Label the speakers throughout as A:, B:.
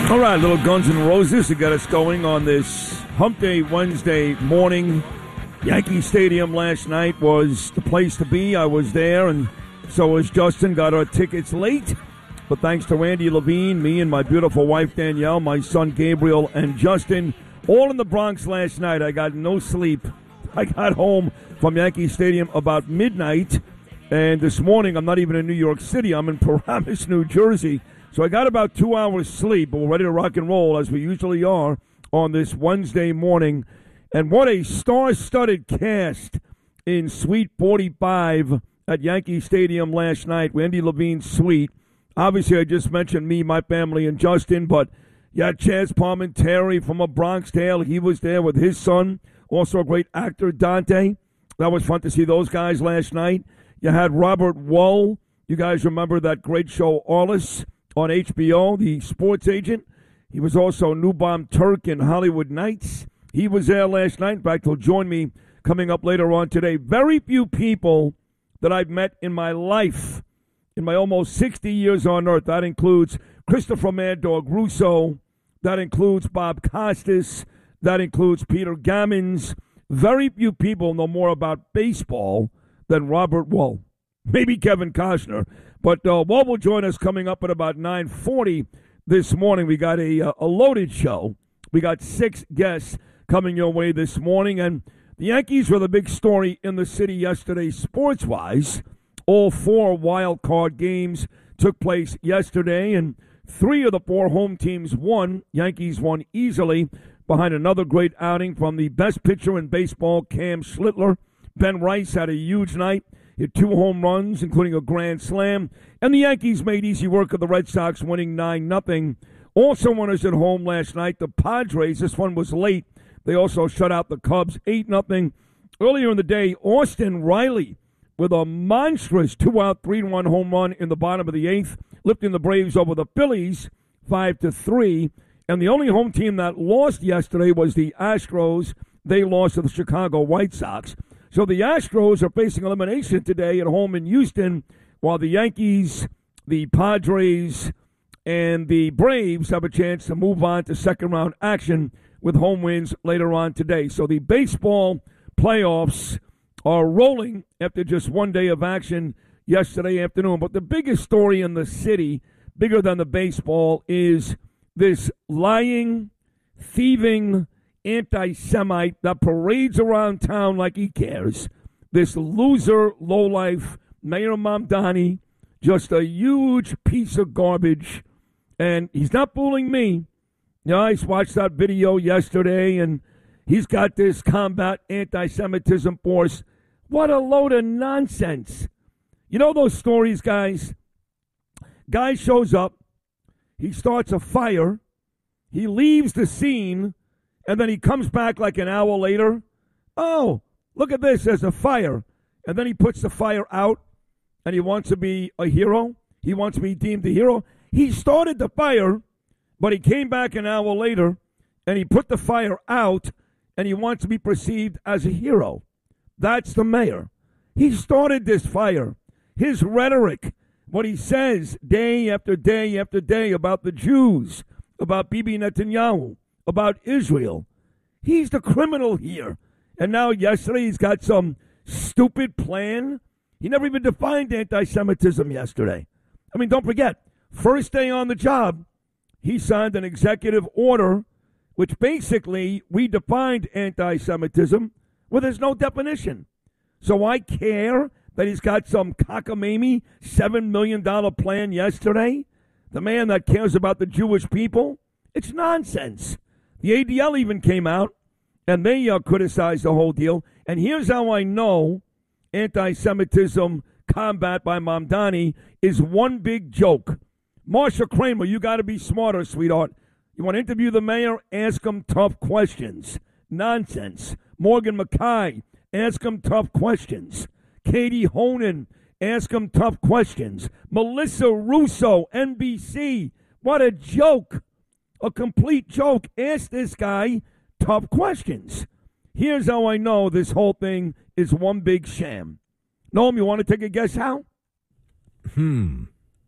A: All right, little Guns N' Roses to get us going on this Hump Day Wednesday morning. Yankee Stadium last night was the place to be. I was there, and so was Justin. Got our tickets late, but thanks to Randy Levine, me and my beautiful wife Danielle, my son Gabriel, and Justin, all in the Bronx last night. I got no sleep. I got home from Yankee Stadium about midnight, and this morning I'm not even in New York City. I'm in Paramus, New Jersey. So I got about 2 hours sleep, but we're ready to rock and roll as we usually are on this Wednesday morning. And what a star-studded cast in Suite 45 at Yankee Stadium last night. Randy Levine's suite. Obviously, I just mentioned me, my family, and Justin, but you had Chaz Palminteri from A Bronx Tale. He was there with his son, also a great actor, Dante. That was fun to see those guys last night. You had Robert Wuhl. You guys remember that great show, Arliss, on HBO, the sports agent. He was also Newbomb Turk in Hollywood Nights. He was there last night. In fact, he'll join me coming up later on today. Very few people that I've met in my life, in my almost 60 years on earth. That includes Christopher Mad Dog Russo. That includes Bob Costas. That includes Peter Gammons. Very few people know more about baseball than Robert Wuhl. Maybe Kevin Costner. But Wuhl will join us coming up at about 9:40 this morning. We got a loaded show. We got 6 guests coming your way this morning. And the Yankees were the big story in the city yesterday sports-wise. All 4 wild card games took place yesterday, and 3 of the 4 home teams won. Yankees won easily behind another great outing from the best pitcher in baseball, Cam Schlittler. Ben Rice had a huge night. Hit 2 home runs, including a grand slam. And the Yankees made easy work of the Red Sox, winning 9-0. Also winners at home last night, the Padres. This one was late. They also shut out the Cubs, 8-0. Earlier in the day, Austin Riley with a monstrous 2-out, 3-1 home run in the bottom of the 8th, lifting the Braves over the Phillies 5-3. And the only home team that lost yesterday was the Astros. They lost to the Chicago White Sox. So the Astros are facing elimination today at home in Houston, while the Yankees, the Padres, and the Braves have a chance to move on to second-round action with home wins later on today. So the baseball playoffs are rolling after just one day of action yesterday afternoon. But the biggest story in the city, bigger than the baseball, is this lying, thieving anti-Semite that parades around town like he cares. This loser, lowlife, Mayor Mamdani, just a huge piece of garbage. And he's not fooling me. You know, I watched that video yesterday, and he's got this combat anti-Semitism force. What a load of nonsense. You know those stories, guys? Guy shows up, he starts a fire, he leaves the scene, and then he comes back like an hour later. Oh, look at this, there's a fire. And then he puts the fire out, and he wants to be a hero. He wants to be deemed a hero. He started the fire, but he came back an hour later, and he put the fire out, and he wants to be perceived as a hero. That's the mayor. He started this fire. His rhetoric, what he says day after day after day about the Jews, about Bibi Netanyahu, about Israel. He's the criminal here. And now yesterday he's got some stupid plan. He never even defined anti-Semitism yesterday. I mean, don't forget, first day on the job, he signed an executive order which basically redefined anti-Semitism where there's no definition. So I care that he's got some cockamamie $7 million plan yesterday. The man that cares about the Jewish people. It's nonsense. The ADL even came out, and they criticized the whole deal. And here's how I know anti-Semitism combat by Mamdani is one big joke. Marsha Kramer, you got to be smarter, sweetheart. You want to interview the mayor? Ask him tough questions. Nonsense. Morgan McKay, ask him tough questions. Katie Honan, ask him tough questions. Melissa Russo, NBC, what a joke. A complete joke. Ask this guy tough questions. Here's how I know this whole thing is one big sham. Noam, you want to take a guess how?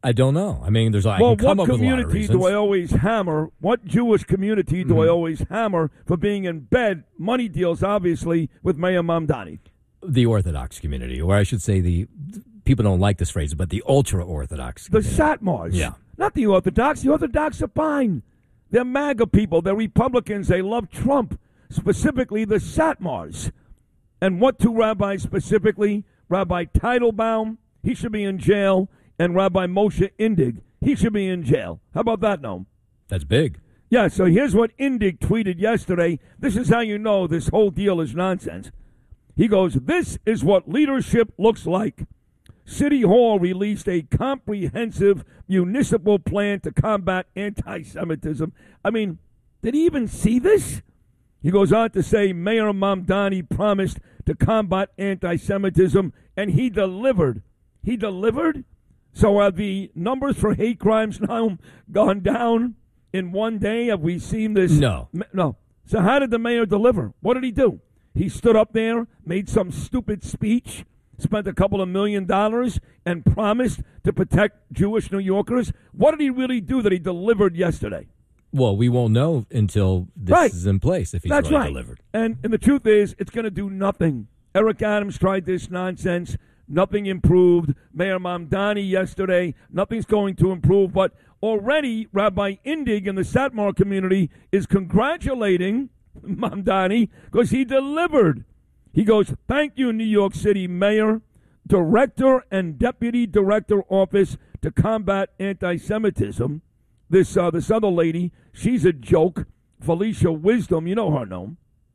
B: I don't know. I mean, I
A: Well,
B: can come
A: what
B: up with a lot of
A: community
B: reasons.
A: do I always hammer? What Jewish community do I always hammer for being in bed? Money deals, obviously, with Mayor Mamdani.
B: The Orthodox community, or I should say the people don't like this phrase, but the ultra-Orthodox
A: The
B: community.
A: Satmars.
B: Yeah.
A: Not the Orthodox. The Orthodox are fine. They're MAGA people. They're Republicans. They love Trump, specifically the Satmars. And what two rabbis specifically? Rabbi Teitelbaum, he should be in jail, and Rabbi Moshe Indig, he should be in jail. How about that, Noam?
B: That's big.
A: Yeah, so here's what Indig tweeted yesterday. This is how you know this whole deal is nonsense. He goes, "This is what leadership looks like. City Hall released a comprehensive municipal plan to combat anti-Semitism." I mean, did he even see this? He goes on to say Mayor Mamdani promised to combat anti-Semitism, and he delivered. He delivered? So have the numbers for hate crimes now gone down in one day? Have we seen this?
B: No.
A: No. So how did the mayor deliver? What did he do? He stood up there, made some stupid speech, spent a couple of $1 million, and promised to protect Jewish New Yorkers. What did he really do that he delivered yesterday?
B: Well, we won't know until this is in place if he's
A: That's
B: really
A: right.
B: delivered.
A: And the truth is, it's going to do nothing. Eric Adams tried this nonsense. Nothing improved. Mayor Mamdani yesterday, nothing's going to improve. But already, Rabbi Indig in the Satmar community is congratulating Mamdani because he delivered. He goes, "Thank you, New York City Mayor, Director and Deputy Director Office to Combat Anti-Semitism." This other lady, she's a joke. Felicia Wisdom, you know her, Noam.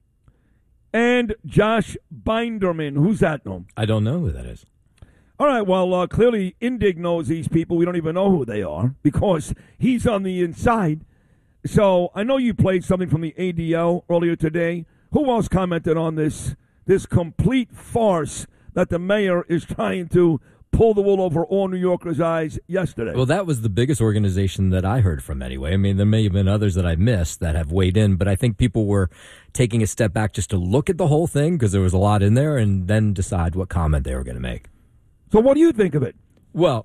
A: And Josh Binderman. Who's that, Noam?
B: I don't know who that is.
A: All right, well, clearly Indig knows these people. We don't even know who they are because he's on the inside. So I know you played something from the ADL earlier today. Who else commented on this complete farce that the mayor is trying to pull the wool over all New Yorkers' eyes yesterday?
B: Well, that was the biggest organization that I heard from anyway. I mean, there may have been others that I missed that have weighed in, but I think people were taking a step back just to look at the whole thing because there was a lot in there and then decide what comment they were going to make.
A: So what do you think of it?
B: Well,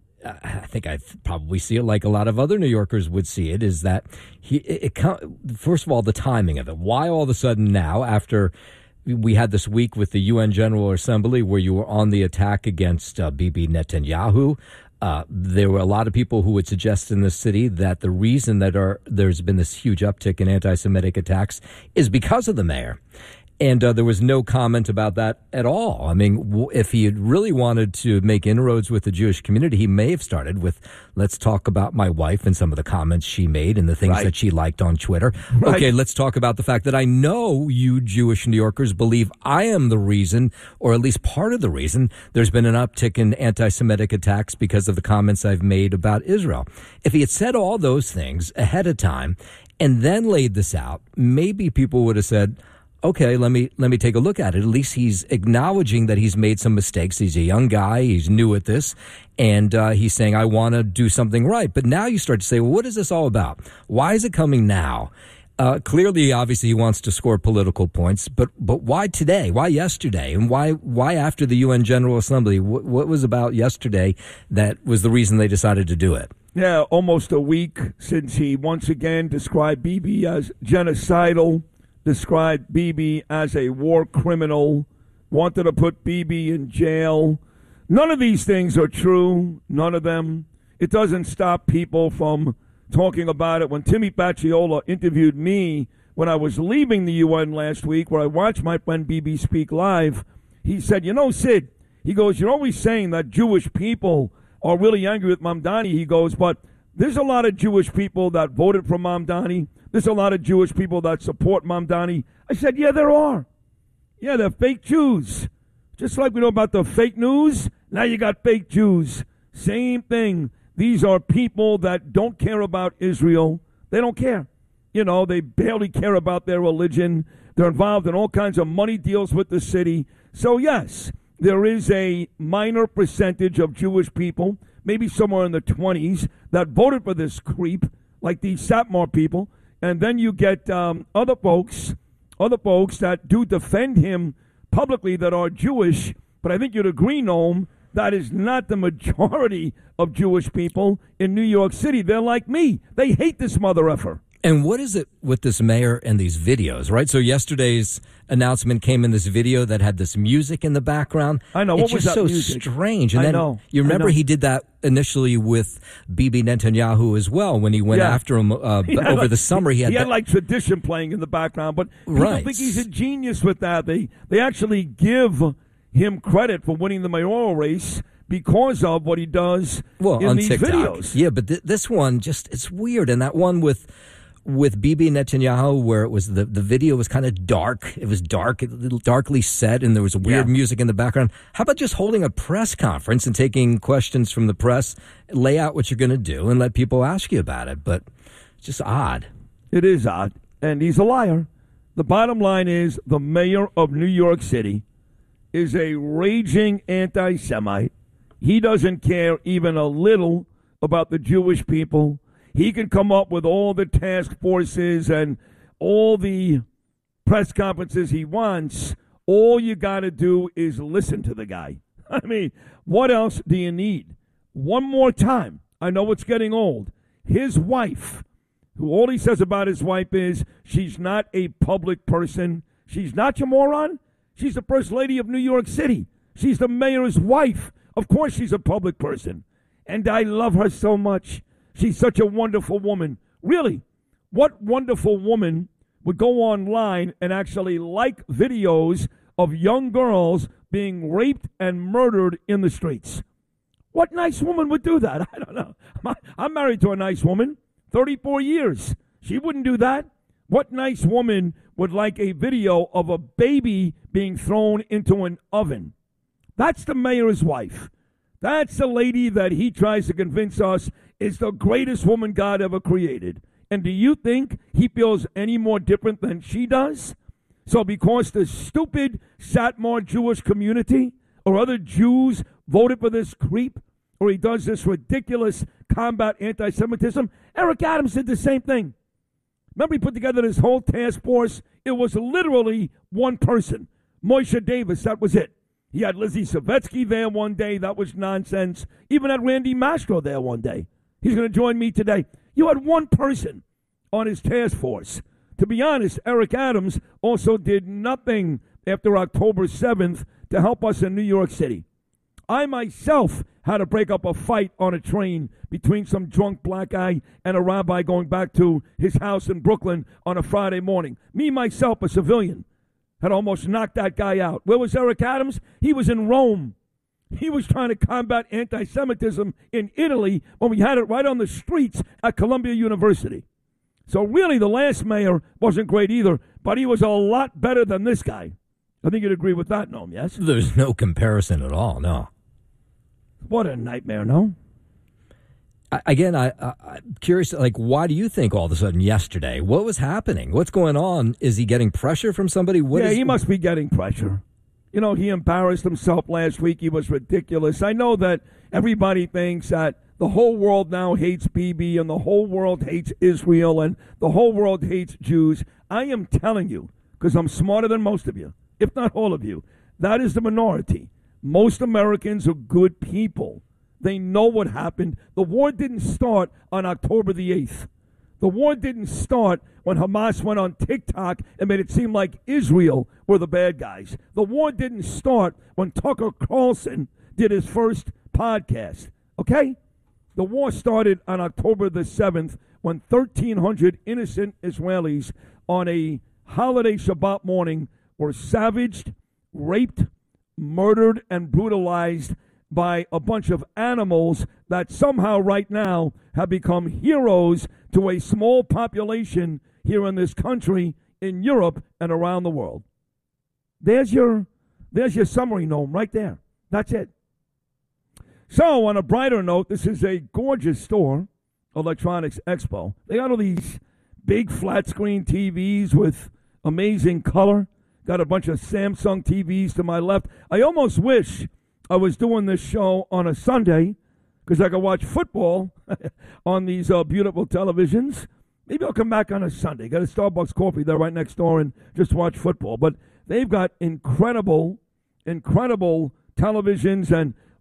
B: I think I probably see it like a lot of other New Yorkers would see it, is that first of all, the timing of it. Why all of a sudden now, after we had this week with the UN General Assembly where you were on the attack against Bibi Netanyahu? There were a lot of people who would suggest in the city that the reason that there's been this huge uptick in anti-Semitic attacks is because of the mayor. And there was no comment about that at all. I mean, if he had really wanted to make inroads with the Jewish community, he may have started with, "Let's talk about my wife and some of the comments she made and the things that she liked on Twitter." Right. Okay, let's talk about the fact that I know you Jewish New Yorkers believe I am the reason, or at least part of the reason, there's been an uptick in anti-Semitic attacks because of the comments I've made about Israel. If he had said all those things ahead of time and then laid this out, maybe people would have said, okay, let me take a look at it. At least he's acknowledging that he's made some mistakes. He's a young guy. He's new at this. And he's saying, I want to do something right. But now you start to say, well, what is this all about? Why is it coming now? Clearly, obviously, he wants to score political points. But why today? Why yesterday? And why after the UN General Assembly? What was about yesterday that was the reason they decided to do it?
A: Yeah, almost a week since he once again described Bibi as genocidal, described Bibi as a war criminal, wanted to put Bibi in jail. None of these things are true, none of them. It doesn't stop people from talking about it. When Timmy Bacciola interviewed me when I was leaving the UN last week, where I watched my friend Bibi speak live, he said, Sid, he goes, you're always saying that Jewish people are really angry with Mamdani. He goes, but there's a lot of Jewish people that voted for Mamdani. There's a lot of Jewish people that support Mamdani. I said, yeah, there are. Yeah, they're fake Jews. Just like we know about the fake news, now you got fake Jews. Same thing. These are people that don't care about Israel. They don't care. They barely care about their religion. They're involved in all kinds of money deals with the city. So, yes, there is a minor percentage of Jewish people, maybe somewhere in the 20s, that voted for this creep, like these Satmar people. And then you get other folks that do defend him publicly that are Jewish. But I think you'd agree, Noam, That is not the majority of Jewish people in New York City. They're like me. They hate this mother effer.
B: And what is it with this mayor and these videos, right? So yesterday's announcement came in this video that had this music in the background.
A: I know. What was that music?
B: It's just so strange. And
A: I
B: then
A: know.
B: You remember he did that initially with Bibi Netanyahu as well when he went after him over the summer. He had
A: like tradition playing in the background, but people think he's a genius with that. They actually give him credit for winning the mayoral race because of what he does in these
B: TikTok.
A: Videos.
B: Yeah, but this one it's weird. And that one with Bibi Netanyahu, where it was the video was kind of dark. It was dark, darkly set, and there was weird music in the background. How about just holding a press conference and taking questions from the press, lay out what you're going to do, and let people ask you about it? But it's just odd.
A: It is odd, and he's a liar. The bottom line is the mayor of New York City is a raging anti-Semite. He doesn't care even a little about the Jewish people. He can come up with all the task forces and all the press conferences he wants. All you got to do is listen to the guy. I mean, what else do you need? One more time. I know it's getting old. His wife, who all he says about his wife is she's not a public person. She's not, you moron. She's the first lady of New York City. She's the mayor's wife. Of course she's a public person. And I love her so much. She's such a wonderful woman. Really, what wonderful woman would go online and actually like videos of young girls being raped and murdered in the streets? What nice woman would do that? I don't know. I'm married to a nice woman, 34 years. She wouldn't do that. What nice woman would like a video of a baby being thrown into an oven? That's the mayor's wife. That's the lady that he tries to convince us is the greatest woman God ever created. And do you think he feels any more different than she does? So because the stupid Satmar Jewish community or other Jews voted for this creep, or he does this ridiculous combat anti-Semitism, Eric Adams did the same thing. Remember, he put together this whole task force. It was literally one person, Moshe Davis. That was it. He had Lizzie Savetsky there one day. That was nonsense. Even had Randy Mastro there one day. He's going to join me today. You had one person on his task force. To be honest, Eric Adams also did nothing after October 7th to help us in New York City. I myself had to break up a fight on a train between some drunk black guy and a rabbi going back to his house in Brooklyn on a Friday morning. Me, myself, a civilian, had almost knocked that guy out. Where was Eric Adams? He was in Rome. He was trying to combat anti-Semitism in Italy when we had it right on the streets at Columbia University. So really, the last mayor wasn't great either, but he was a lot better than this guy. I think you'd agree with that, Noam, yes?
B: There's no comparison at all, no.
A: What a nightmare, no?
B: I'm curious, why do you think all of a sudden yesterday? What was happening? What's going on? Is he getting pressure from somebody?
A: He must be getting pressure. You know, he embarrassed himself last week. He was ridiculous. I know that everybody thinks that the whole world now hates Bibi and the whole world hates Israel and the whole world hates Jews. I am telling you, because I'm smarter than most of you, if not all of you, that is the minority. Most Americans are good people. They know what happened. The war didn't start on October the 8th. The war didn't start when Hamas went on TikTok and made it seem like Israel were the bad guys. The war didn't start when Tucker Carlson did his first podcast. Okay? The war started on October the 7th when 1,300 innocent Israelis on a holiday Shabbat morning were savaged, raped, murdered, and brutalized by a bunch of animals that somehow right now have become heroes to a small population here in this country, in Europe, and around the world. There's your summary, Noam, right there. That's it. So, on a brighter note, this is a gorgeous store, Electronics Expo. They got all these big flat screen TVs with amazing color. Got a bunch of Samsung TVs to my left. I almost wish I was doing this show on a Sunday because I could watch football on these beautiful televisions. Maybe I'll come back on a Sunday. Got a Starbucks coffee there right next door and just watch football. But they've got incredible televisions and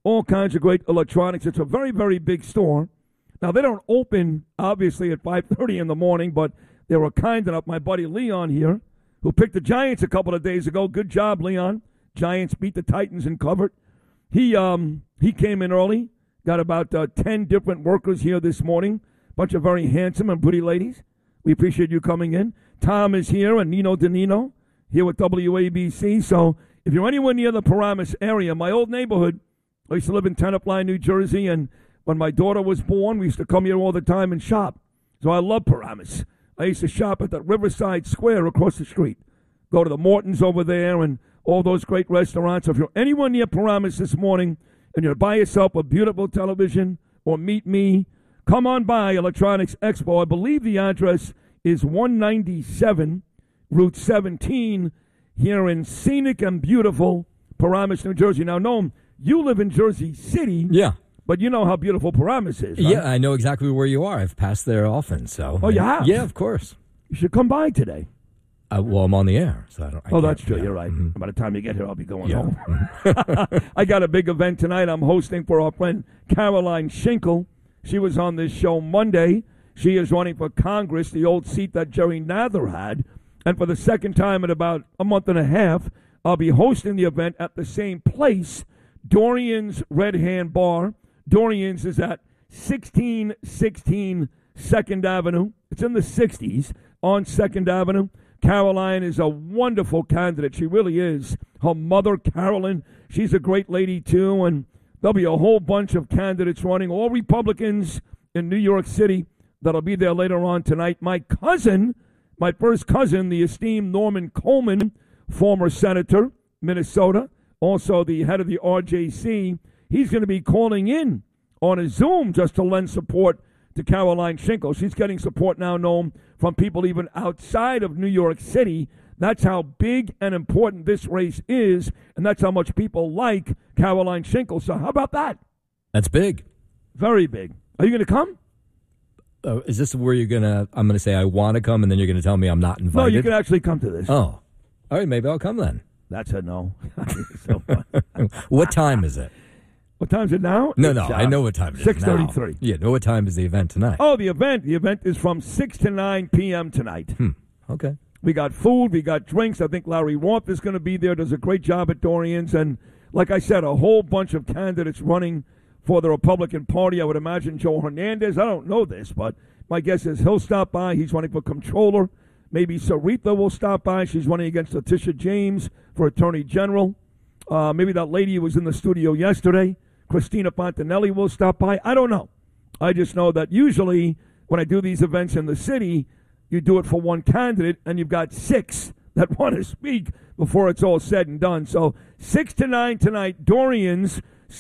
A: all kinds of great electronics. It's a very, very big store. Now, they don't open, obviously, at 5:30 in the morning, but they were kind enough. My buddy Leon here, who picked the Giants a couple of days ago. Good job, Leon. Giants beat the Titans and covered. He came in early, got about 10 different workers here this morning, bunch of very handsome and pretty ladies. We appreciate you coming in. Tom is here, and Nino DeNino here with WABC. So if you're anywhere near the Paramus area, my old neighborhood, I used to live in Tenop Line, New Jersey, and when my daughter was born, we used to come here all the time and shop. So I love Paramus. I used to shop at the Riverside Square across the street. Go to the Mortons over there and all those great restaurants. So if you're anywhere near Paramus this morning and you're by yourself a beautiful television or meet me, come on by Electronics Expo. I believe the address is 197 Route 17 here in scenic and beautiful Paramus, New Jersey. Now, Noam, you live in Jersey City.
B: Yeah.
A: But you know how beautiful Paramus is, right?
B: Yeah, I know exactly where you are. I've passed there often. So.
A: Oh, you have?
B: Yeah, of course.
A: You should come by today.
B: Well, I'm on the air, so I don't.
A: That's true. Yeah. You're right. Mm-hmm. By the time you get here, I'll be going home.
B: Mm-hmm.
A: I got a big event tonight. I'm hosting for our friend Caroline Schinkel. She was on this show Monday. She is running for Congress, the old seat that Jerry Nather had. And for the second time in about a month and a half, I'll be hosting the event at the same place, Dorian's Red Hand Bar. Dorian's is at 1616 2nd Avenue. It's in the 60s on 2nd Avenue. Caroline is a wonderful candidate. She really is. Her mother, Carolyn, she's a great lady, too. And there'll be a whole bunch of candidates running, all Republicans in New York City that'll be there later on tonight. My first cousin, the esteemed Norman Coleman, former senator, Minnesota, also the head of the RJC, he's going to be calling in on a Zoom just to lend support to Caroline Schinkel. She's getting support now, Noam, from people even outside of New York City. That's how big and important this race is, and that's how much people like Caroline Schinkel. So how about that?
B: That's big.
A: Very big. Are you going to come?
B: Is this where I'm going to say I want to come, and then you're going to tell me I'm not invited?
A: No, you can actually come to this.
B: Oh. All right, maybe I'll come then.
A: That's a no. So fun.
B: What time is it?
A: What time is it now?
B: No, I know what time it is
A: 6:33.
B: Yeah, know what time is the event tonight?
A: Oh, the event. The event is from 6 to 9 p.m. tonight.
B: Okay.
A: We got food. We got drinks. I think Larry Roth is going to be there. Does a great job at Dorian's. And like I said, a whole bunch of candidates running for the Republican Party. I would imagine Joe Hernandez. I don't know this, but my guess is he'll stop by. He's running for comptroller. Maybe Sarita will stop by. She's running against Letitia James for Attorney General. Maybe that lady who was in the studio yesterday, Christina Fontanelli, will stop by. I don't know. I just know that usually when I do these events in the city, you do it for one candidate, and you've got 6 that want to speak before it's all said and done. So 6 to 9 tonight, Dorian's,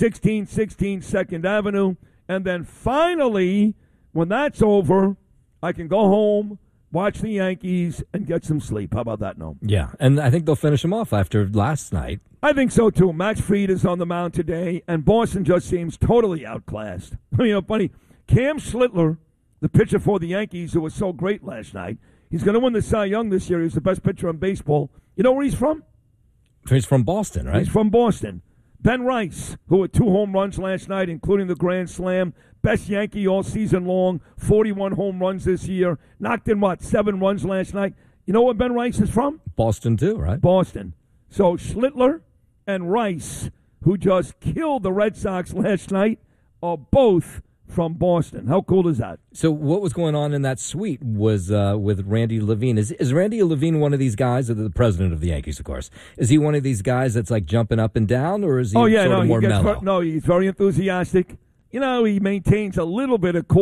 A: 1616 2nd Avenue. And then finally, when that's over, I can go home, watch the Yankees, and get some sleep. How about that, Noam?
B: Yeah, and I think they'll finish them off after last night.
A: I think so, too. Max Fried is on the mound today, and Boston just seems totally outclassed. Funny, Cam Schlittler, the pitcher for the Yankees, who was so great last night, he's going to win the Cy Young this year. He's the best pitcher in baseball. You know where he's from?
B: He's from Boston, right?
A: He's from Boston. Ben Rice, who had 2 home runs last night, including the Grand Slam. Best Yankee all season long, 41 home runs this year. Knocked in, 7 runs last night. You know where Ben Rice is from?
B: Boston, too, right?
A: Boston. So Schlittler and Rice, who just killed the Red Sox last night, are both from Boston. How cool is that?
B: So what was going on in that suite was with Randy Levine. Is Randy Levine one of these guys, the president of the Yankees, of course? Is he one of these guys that's like jumping up and down, or is he sort of more mellow?
A: No, he's very enthusiastic. He maintains a little bit of